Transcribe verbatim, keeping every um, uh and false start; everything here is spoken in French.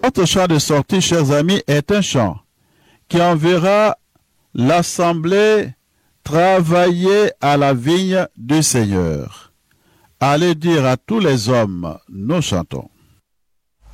Notre chant de sortie, chers amis, est un chant qui enverra l'assemblée travailler à la vigne du Seigneur. Allez dire à tous les hommes, nous chantons.